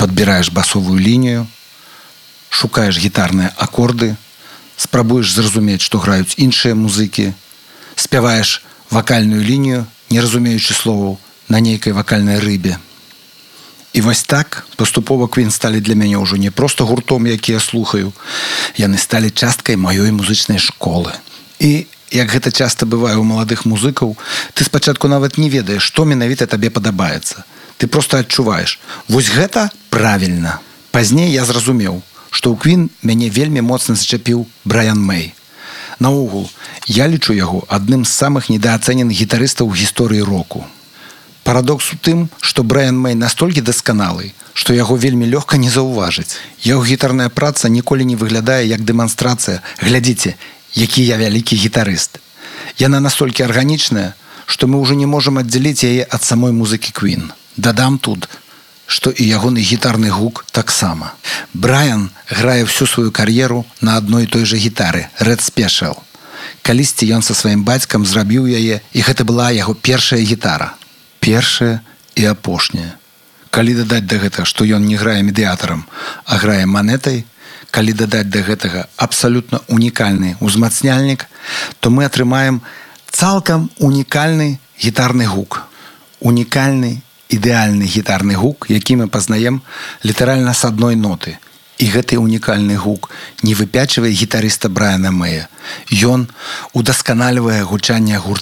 падбіраеш басовую лінію, шукаеш гітарныя акорды, спрабуеш зразумець, што граюць іншыя музыкі, спяваеш вакальную лінію, не разумеючы словаў, на нейкай вакальнай рыбе. І вось так паступова Queen сталі для мяне ўжо не проста гуртом, які я слухаю, яны сталі часткай маёй музычнай школы. І, як гэта часта бывае ў маладых музыкаў, ты спачатку нават не ведаеш, што менавіта табе падабаецца. Ты проста адчуваеш, вось гэта правільна. Пазней я зразумеў, што ў Queen мяне вельмі моцна зачапіў Брайан Мэй. Наогул, я лічу яго адным з самых недаацэненых гітарыстаў у гісторыі року. Парадокс у тым, што Брайан Мэй настолькі дасканалы, што яго вельмі лёгка не заўважыць. Яго гітарная праца ніколі не выглядае як дэманстрацыя. Глядзіце, які я вялікі гітарыст. Яна настолькі арганічная, што мы ўжо не можам аддзяліць яе ад самой музыкі Queen. Дадам тут, што і ягоны гітарны гук таксама. Брайан грае всю сваю кар'еру на адной і той жа гітары – Red Special. Калісьці ён са сваім бацькам зрабіў яе, і гэта была яго першая гітара. Першая і апошняя. Калі дадаць да гэтага, што ён не грае медыятарам, а грае манетай, калі дадаць да гэтага абсалютна унікальны ўзмацняльнік, то мы атрымаем цалкам унікальны гітарны гук. Унікальны, ідэальны гітарны гук, які мы пазнаем літаральна з адной ноты. І гэты унікальны гук не выпячвае гітарыста Брайана Мэя. Ён удасканальвае гучанне гурта.